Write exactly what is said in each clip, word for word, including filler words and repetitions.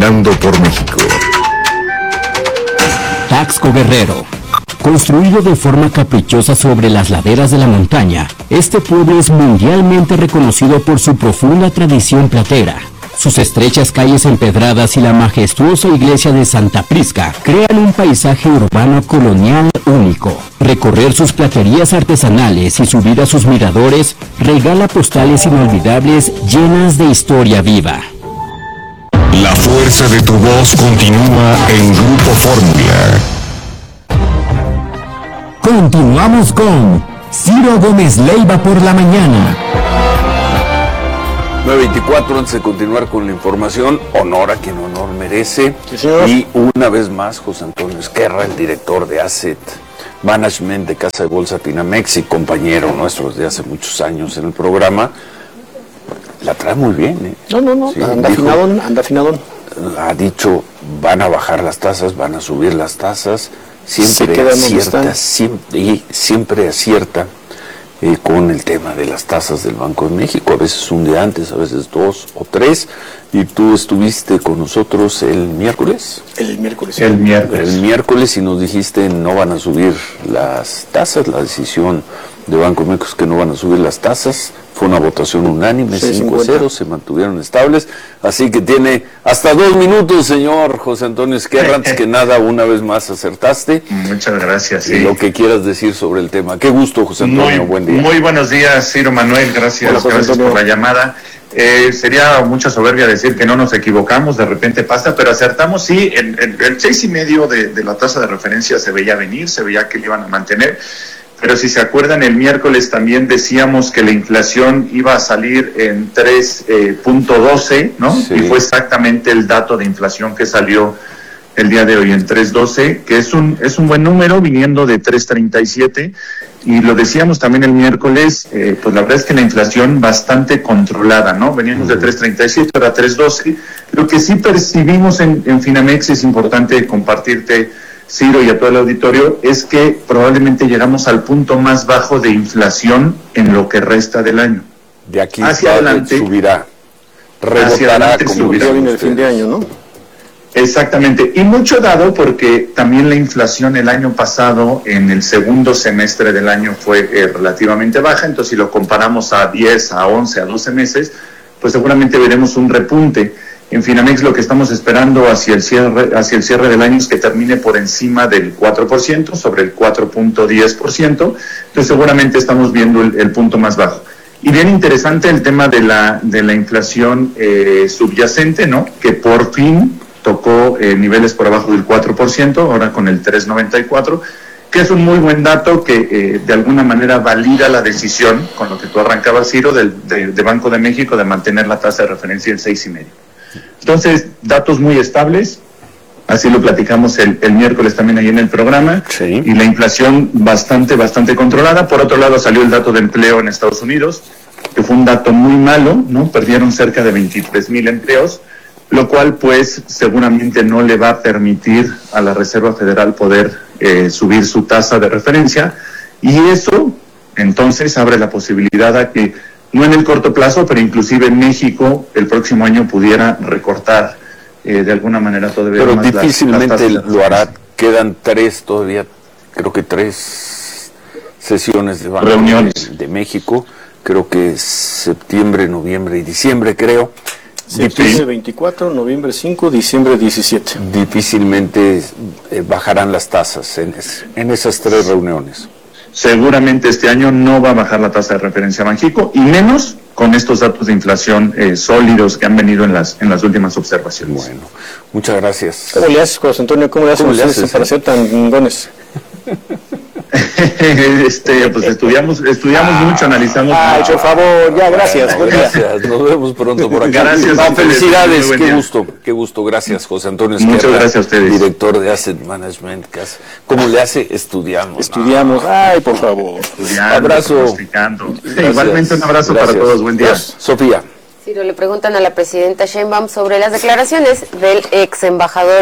Caminando por México. Taxco Guerrero. Construido de forma caprichosa sobre las laderas de la montaña, este pueblo es mundialmente reconocido por su profunda tradición platera. Sus estrechas calles empedradas y la majestuosa iglesia de Santa Prisca crean un paisaje urbano colonial único. Recorrer sus platerías artesanales y subir a sus miradores regala postales inolvidables llenas de historia viva. La fuerza de tu voz continúa en Grupo Fórmula. Continuamos con Ciro Gómez Leiva por la mañana. nueve veinticuatro, antes de continuar con la información, honor a quien honor merece. Sí, y una vez más, José Antonio Esquerra, el director de Asset Management de Casa de Bolsa Finamex y compañero nuestro desde hace muchos años en el programa, la trae muy bien, ¿eh? No, no, no, Sí, anda dijo, afinadón, anda afinadón. Ha dicho, van a bajar las tasas, van a subir las tasas, siempre acierta, siempre, y siempre acierta eh, con el tema de las tasas del Banco de México, a veces un día antes, a veces dos o tres, y tú estuviste con nosotros el miércoles. El miércoles. El miércoles. El miércoles y nos dijiste no van a subir las tasas, la decisión de Banco de México es que no van a subir las tasas. Fue una votación unánime, cinco a cero, se mantuvieron estables. Así que tiene hasta dos minutos, señor José Antonio Esquerra. Antes que nada, una vez más acertaste. Muchas gracias. Y sí. lo que quieras decir sobre el tema. Qué gusto, José Antonio, Muy, buen día. Muy buenos días, Ciro Manuel. Gracias, Hola, José gracias Antonio. por la llamada. Eh, sería mucha soberbia decir que no nos equivocamos, de repente pasa, pero acertamos. Sí, el, el, el seis y medio de, de la tasa de referencia se veía venir, se veía que le iban a mantener. Pero si se acuerdan, el miércoles también decíamos que la inflación iba a salir en tres punto doce, ¿no? Sí. Y fue exactamente el dato de inflación que salió el día de hoy en tres punto doce, que es un es un buen número viniendo de tres punto treinta y siete. Y lo decíamos también el miércoles, eh, pues la verdad es que la inflación bastante controlada, ¿no? Veníamos de tres punto treinta y siete, ahora tres punto doce. Lo que sí percibimos en, en Finamex, es importante compartirte, Ciro, y a todo el auditorio, es que probablemente llegamos al punto más bajo de inflación en lo que resta del año. De aquí hacia adelante subirá, hacia rebotará adelante como subirá. Ya dicen viene el fin de ustedes. año, ¿no? Exactamente, y mucho dado porque también la inflación el año pasado, en el segundo semestre del año, fue eh, relativamente baja. Entonces si lo comparamos a diez, a once, a doce meses, pues seguramente veremos un repunte. En Finamex lo que estamos esperando hacia el cierre hacia el cierre del año es que termine por encima del cuatro por ciento, sobre el cuatro punto diez por ciento. Entonces seguramente estamos viendo el, el punto más bajo. Y bien interesante el tema de la de la inflación eh, subyacente, ¿no? Que por fin tocó eh, niveles por abajo del cuatro por ciento, ahora con el tres punto noventa y cuatro, que es un muy buen dato que eh, de alguna manera valida la decisión, con lo que tú arrancabas, Ciro, del de, de Banco de México, de mantener la tasa de referencia en seis y medio. Entonces, datos muy estables, así lo platicamos el, el miércoles también ahí en el programa, Sí. y la inflación bastante, bastante controlada. Por otro lado, salió el dato de empleo en Estados Unidos, que fue un dato muy malo, ¿no? Perdieron cerca de veintitrés mil empleos, lo cual, pues, seguramente no le va a permitir a la Reserva Federal poder eh, subir su tasa de referencia, y eso, entonces, abre la posibilidad a que, no en el corto plazo, pero inclusive en México el próximo año pudiera recortar eh, de alguna manera todavía Pero más las- difícilmente las tasas. lo hará. Quedan tres todavía, creo que tres sesiones de Banco Reuniones. de, de México. Creo que es septiembre, noviembre y diciembre, creo. Septiembre veinticuatro, noviembre cinco, diciembre diecisiete. Difícilmente eh, bajarán las tasas en, es- en esas tres reuniones. Seguramente este año no va a bajar la tasa de referencia Banxico, y menos con estos datos de inflación eh, sólidos que han venido en las en las últimas observaciones. Bueno, muchas gracias. ¿Cómo le haces, José Antonio? ¿Cómo le hacen ¿Cómo le ustedes haces, para eh? ser tan gingones? este, pues estudiamos estudiamos mucho, analizamos. Ay, por favor, ya, gracias. Buen día. Gracias, nos vemos pronto por acá. Gracias No, a ustedes, felicidades, muy buen qué día. gusto, qué gusto. Gracias, José Antonio Esquerra. Muchas gracias a ustedes. Director de Asset Management. que hace- ¿Cómo le hace? Estudiamos. Estudiamos. Ay, por favor. Estudiando, Abrazo. pronosticando. Gracias. Igualmente un abrazo Gracias. para todos. Buen día. Sofía. Ciro, le preguntan a la presidenta Sheinbaum sobre las declaraciones del ex embajador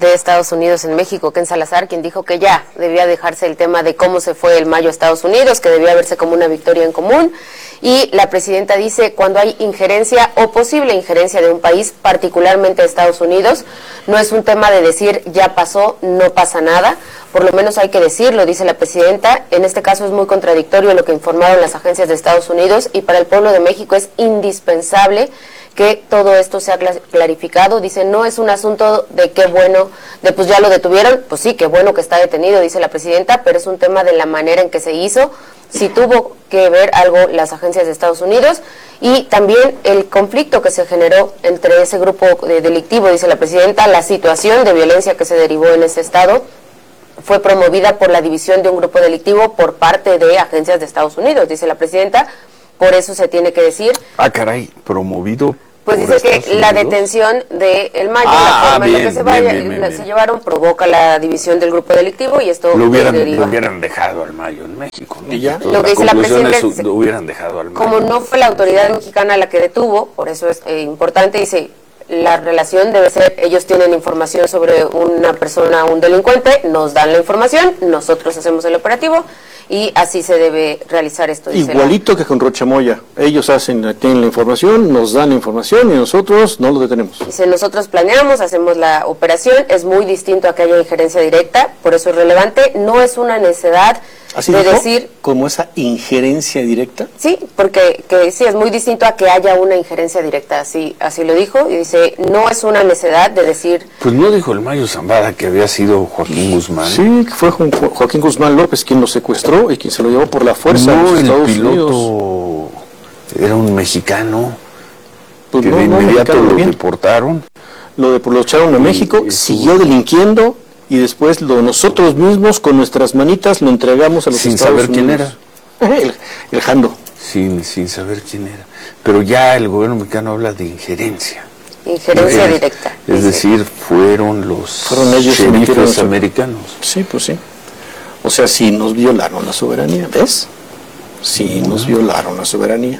de Estados Unidos en México, Ken Salazar, quien dijo que ya debía dejarse el tema de cómo se fue el mayo a Estados Unidos, que debía verse como una victoria en común. Y la presidenta dice, cuando hay injerencia o posible injerencia de un país, particularmente de Estados Unidos, no es un tema de decir ya pasó, no pasa nada, por lo menos hay que decirlo, dice la presidenta. En este caso es muy contradictorio lo que informaron las agencias de Estados Unidos y para el pueblo de México es indispensable que todo esto sea clarificado. Dice, no es un asunto de qué bueno, de pues ya lo detuvieron, pues sí, qué bueno que está detenido, dice la presidenta, pero es un tema de la manera en que se hizo, si tuvo que ver algo las agencias de Estados Unidos y también el conflicto que se generó entre ese grupo delictivo, dice la presidenta, la situación de violencia que se derivó en ese estado fue promovida por la división de un grupo delictivo por parte de agencias de Estados Unidos, dice la presidenta. Por eso se tiene que decir... Ah, caray, promovido. Pues dice que la detención de el mayo, ah, la forma bien, en la que se, vaya, bien, bien, la, bien. se llevaron, provoca la división del grupo delictivo y esto lo hubieran, deriva. Lo hubieran dejado al mayo en México, ¿no? ¿Y ya? Entonces, lo que dice la presidenta es, lo hubieran dejado al mayo. Como no fue la autoridad mexicana la que detuvo, por eso es eh, importante, dice... La relación debe ser, ellos tienen información sobre una persona, un delincuente, nos dan la información, nosotros hacemos el operativo y así se debe realizar esto. Igualito que con Rochamoya, ellos hacen, tienen la información, nos dan la información y nosotros no lo detenemos. Dice, nosotros planeamos, hacemos la operación, es muy distinto a que haya injerencia directa, por eso es relevante, no es una necedad ¿Así de dijo? decir... ¿Como esa injerencia directa? Sí, porque que sí, es muy distinto a que haya una injerencia directa, así así lo dijo, y dice, no es una necedad de decir... Pues no dijo el Mayo Zambada que había sido Joaquín Guzmán. Sí, que fue Jo- Joaquín Guzmán López quien lo secuestró y quien se lo llevó por la fuerza no, a los el Estados piloto Unidos. era un mexicano Pues que no, de no, inmediato mexicano, lo bien. deportaron. Lo, de, lo echaron a Y- México, y siguió delinquiendo y después lo nosotros mismos con nuestras manitas lo entregamos a los Sin Estados saber quién Unidos. el, el Jando. Sin, sin saber quién era. Pero ya el gobierno mexicano habla de injerencia. Injerencia Es- directa. Es dice. decir, fueron los Fueron ellos que metieron sheriffes su- americanos. Sí, pues sí. O sea, sí nos violaron la soberanía, ¿ves? Sí nos violaron la soberanía.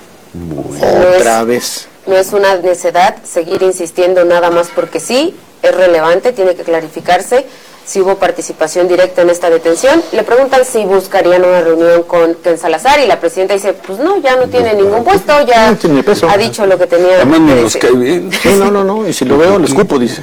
Bueno, Otra vez. No es una necedad seguir insistiendo nada más porque sí, es relevante, tiene que clarificarse si hubo participación directa en esta detención. Le preguntan si buscarían una reunión con Ken Salazar y la presidenta dice, pues no, ya no tiene ningún puesto, ya No tiene peso. ha dicho lo que tenía además que ni nos decir. cae bien. Sí, no, no, no. Y si lo veo, lo escupo, dice.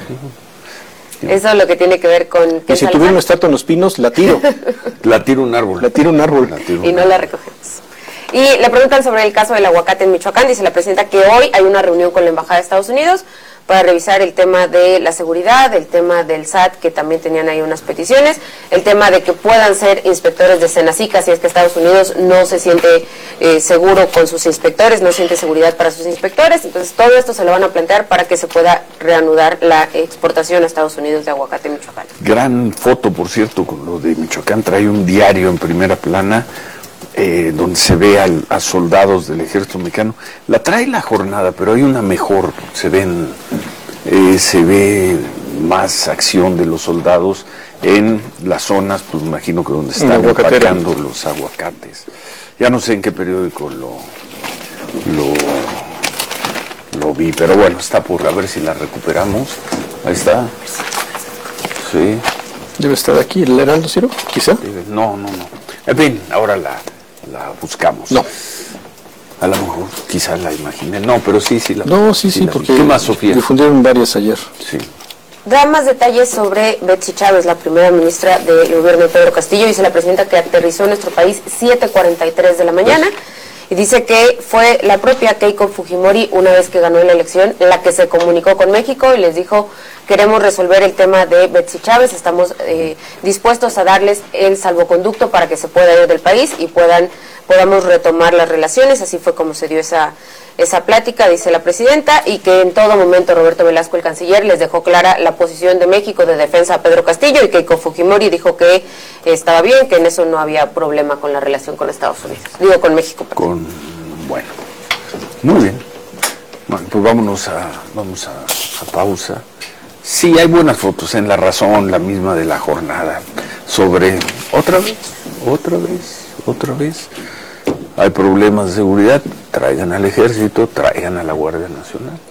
Eso es lo que tiene que ver con Y Ken si tuviera Salazar una estatua en los pinos, la tiro. La tiro un árbol. La tiro a un árbol. La tiro y un no la recogemos. Y le preguntan sobre el caso del aguacate en Michoacán. Dice la presidenta que hoy hay una reunión con la Embajada de Estados Unidos para revisar el tema de la seguridad, el tema del S A T, que también tenían ahí unas peticiones, el tema de que puedan ser inspectores de Senacica, si es que Estados Unidos no se siente eh, seguro con sus inspectores, no siente seguridad para sus inspectores. Entonces todo esto se lo van a plantear para que se pueda reanudar la exportación a Estados Unidos de aguacate en Michoacán. Gran foto, por cierto, con lo de Michoacán. Trae un diario en primera plana eh, donde se ve al, a soldados del ejército mexicano. La trae La Jornada, pero hay una mejor. Se ven, eh, se ve más acción de los soldados en las zonas, pues imagino que donde están aguacatera. empacando los aguacates. Ya no sé en qué periódico lo, lo, lo vi, pero bueno, está por a ver si la recuperamos. Ahí está. Sí. Debe estar aquí el Heraldo, Ciro, quizá. No, no, no. En fin, ahora la, la buscamos. No. A lo mejor, quizás la imaginé. No, pero sí, sí la No, sí, sí, la- porque ¿Qué más, Sofía? difundieron varias ayer. Sí. Da más detalles sobre Betsy Chávez, la primera ministra del gobierno de Pedro Castillo. Dice la presidenta que aterrizó en nuestro país siete cuarenta y tres de la mañana y dice que fue la propia Keiko Fujimori, una vez que ganó la elección, la que se comunicó con México y les dijo, queremos resolver el tema de Betsy Chávez, estamos eh, dispuestos a darles el salvoconducto para que se pueda ir del país y puedan podamos retomar las relaciones. Así fue como se dio esa esa plática, dice la presidenta, y que en todo momento Roberto Velasco, el canciller, les dejó clara la posición de México de defensa a Pedro Castillo, y Keiko Fujimori dijo que estaba bien, que en eso no había problema con la relación con Estados Unidos, digo con México. Perdón. Con, bueno, muy bien. Bueno, pues vámonos a, vamos a, a pausa. Sí, hay buenas fotos en La Razón, la misma de La Jornada, sobre, otra vez, otra vez, otra vez, hay problemas de seguridad, traigan al ejército, traigan a la Guardia Nacional.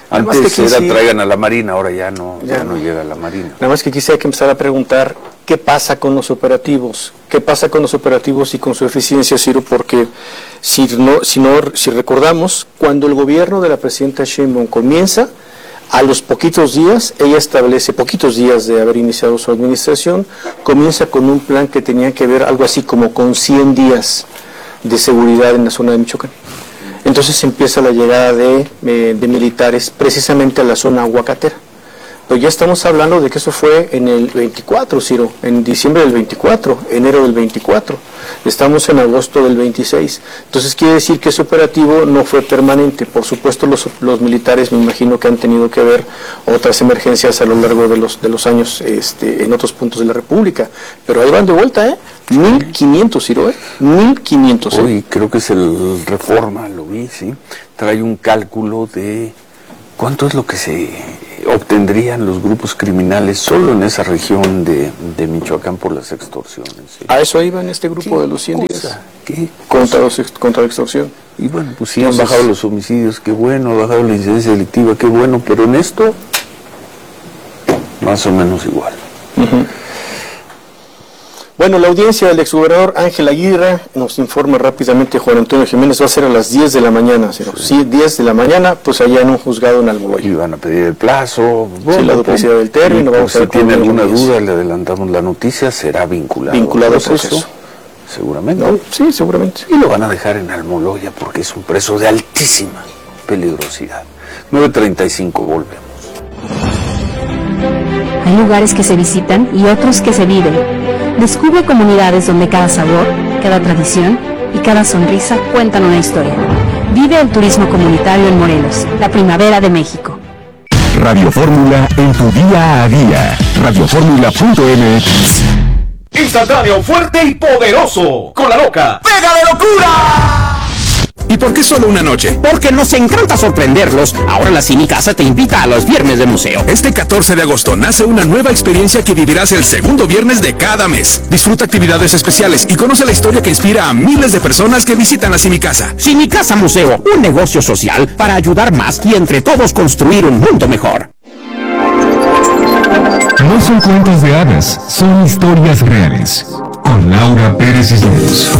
Antes era sí, traigan a la Marina, ahora ya no, ya, ya no llega a la Marina. Nada más que quizá hay que empezar a preguntar qué pasa con los operativos, qué pasa con los operativos y con su eficiencia, Ciro, porque si no, si no, si recordamos, cuando el gobierno de la presidenta Sheinbaum comienza, a los poquitos días, ella establece, poquitos días de haber iniciado su administración, comienza con un plan que tenía que ver algo así como con cien días de seguridad en la zona de Michoacán. Entonces empieza la llegada de, eh, de militares precisamente a la zona aguacatera. Pero ya estamos hablando de que eso fue en el veinticuatro, Ciro, en diciembre del veinticuatro, enero del veinticuatro. Estamos en agosto del veintiséis. Entonces quiere decir que ese operativo no fue permanente. Por supuesto los, los militares me imagino que han tenido que ver otras emergencias a lo largo de los, de los años este, en otros puntos de la República. Pero ahí van de vuelta, ¿eh? mil quinientos, Ciro, ¿eh? mil quinientos. ¿eh? Hoy creo que es el Reforma, lo vi, ¿sí? Trae un cálculo de cuánto es lo que se obtendrían los grupos criminales solo en esa región de, de Michoacán por las extorsiones. ¿Sí? A eso iba en este grupo de los cien días. ¿Qué contra, los, contra la extorsión. Y bueno, pues sí, Entonces, han bajado los homicidios, qué bueno, ha bajado la incidencia delictiva, qué bueno, pero en esto, más o menos igual. Uh-huh. Bueno, la audiencia del exgobernador Ángel Aguirre, nos informa rápidamente Juan Antonio Jiménez, va a ser a las diez de la mañana, ¿sí? Sí, diez de la mañana, pues allá en un juzgado en Almoloya. Y van a pedir el plazo, sí, la duplicidad del término. Vamos a ver si tiene alguna duda, le adelantamos la noticia, será vinculado, vinculado al proceso. proceso. Seguramente. No, sí, seguramente. Y lo van a dejar en Almoloya porque es un preso de altísima peligrosidad. nueve treinta y cinco, volvemos. Hay lugares que se visitan y otros que se viven. Descubre comunidades donde cada sabor, cada tradición y cada sonrisa cuentan una historia. Vive el turismo comunitario en Morelos, la primavera de México. Radio Fórmula en tu día a día. radio fórmula punto m x. Instantáneo, fuerte y poderoso. Con la loca. ¡Pega de locura! ¿Y por qué solo una noche? Porque nos encanta sorprenderlos. Ahora la Cine Casa te invita a los viernes de museo. Este catorce de agosto nace una nueva experiencia que vivirás el segundo viernes de cada mes. Disfruta actividades especiales y conoce la historia que inspira a miles de personas que visitan la Cine Casa. Cine Casa Museo, un negocio social para ayudar más y entre todos construir un mundo mejor. No son cuentos de hadas, son historias reales. Con Laura Pérez Islas.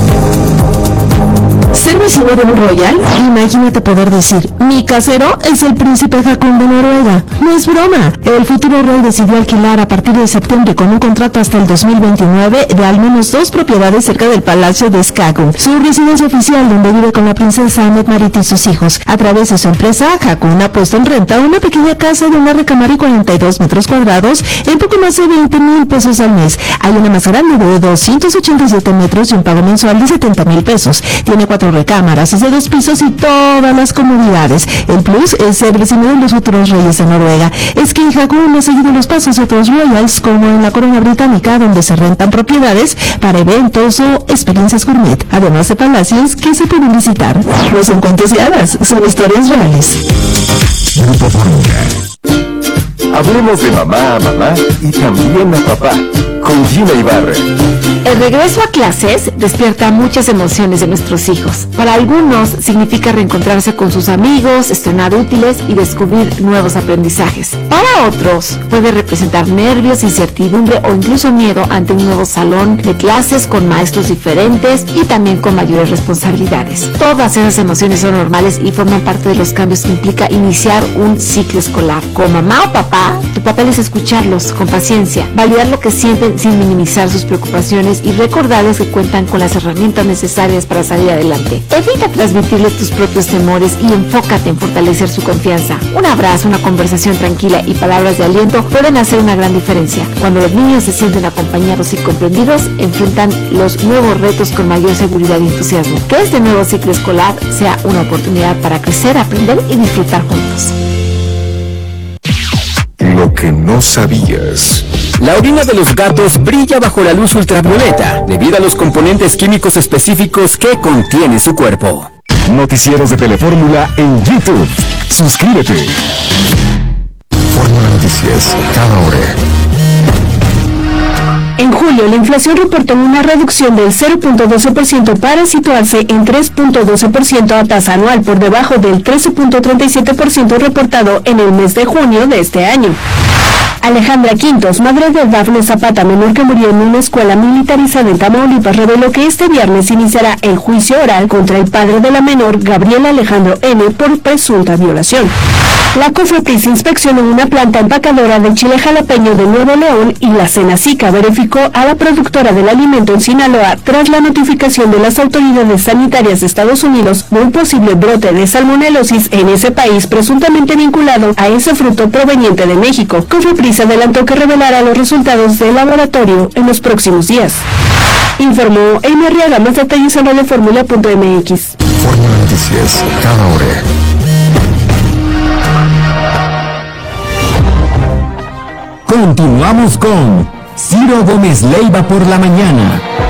¿Ser vecino de un royal? Imagínate poder decir, mi casero es el príncipe Haakon de Noruega. No es broma. El futuro rey decidió alquilar a partir de septiembre con un contrato hasta el dos mil veintinueve de al menos dos propiedades cerca del palacio de Skagun, su residencia oficial donde vive con la princesa Anet Marit y sus hijos. A través de su empresa, Haakon ha puesto en renta una pequeña casa de una recámara y cuarenta y dos metros cuadrados en poco más de veinte mil pesos al mes. Hay una más grande de doscientos ochenta y siete metros y un pago mensual de setenta mil pesos. Tiene cuatro recámaras, es de dos pisos y todas las comodidades. El plus es ser vecino de los futuros reyes de Noruega. Es que Haakon ha seguido los pasos de otros royals, como en la corona británica, donde se rentan propiedades para eventos o experiencias gourmet, además de palacios que se pueden visitar. No son cuentos de hadas, son historias reales. Grupo Fórmula. Hablemos de mamá a mamá y también a papá, con Gina Ibarra. El regreso a clases despierta muchas emociones de nuestros hijos. Para algunos significa reencontrarse con sus amigos, estrenar útiles y descubrir nuevos aprendizajes. Para otros puede representar nervios, incertidumbre o incluso miedo ante un nuevo salón de clases con maestros diferentes y también con mayores responsabilidades. Todas esas emociones son normales y forman parte de los cambios que implica iniciar un ciclo escolar. Como mamá o papá, tu papel es escucharlos con paciencia, validar lo que sienten sin minimizar sus preocupaciones y recordarles que cuentan con las herramientas necesarias para salir adelante. Evita transmitirles tus propios temores y enfócate en fortalecer su confianza. Un abrazo, una conversación tranquila y palabras de aliento pueden hacer una gran diferencia. Cuando los niños se sienten acompañados y comprendidos, enfrentan los nuevos retos con mayor seguridad y entusiasmo. Que este nuevo ciclo escolar sea una oportunidad para crecer, aprender y disfrutar juntos. Lo que no sabías. La orina de los gatos brilla bajo la luz ultravioleta debido a los componentes químicos específicos que contiene su cuerpo. Noticieros de Telefórmula en YouTube. Suscríbete. Fórmula Noticias, cada hora. En julio, la inflación reportó una reducción del cero punto doce por ciento para situarse en tres punto doce por ciento a tasa anual, por debajo del trece punto treinta y siete por ciento reportado en el mes de junio de este año. Alejandra Quintos, madre de Dafne Zapata, menor que murió en una escuela militarizada en Tamaulipas, reveló que este viernes iniciará el juicio oral contra el padre de la menor, Gabriel Alejandro N., por presunta violación. La COFEPRIS inspeccionó una planta empacadora de chile jalapeño de Nuevo León y la Senacica verificó a la productora del alimento en Sinaloa tras la notificación de las autoridades sanitarias de Estados Unidos de un posible brote de salmonelosis en ese país presuntamente vinculado a ese fruto proveniente de México. COFEPRIS adelantó que revelará los resultados del laboratorio en los próximos días. Informó Amy Arriaga. Más detalles en radioformula punto m x. Fórmula Noticias, cada hora. Continuamos con Ciro Gómez Leiva por la mañana.